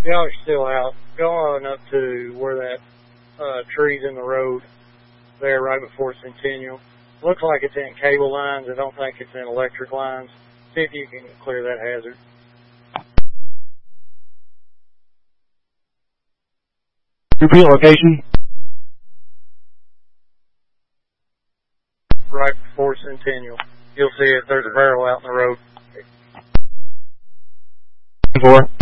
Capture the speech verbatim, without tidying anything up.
Y'all are still out. Go on up to where that uh, tree's in the road there right before Centennial. Looks like it's in cable lines. I don't think it's in electric lines. See if you can clear that hazard. Repeat location. Right before Centennial. You'll see it. There's a barrel out in the road. Four.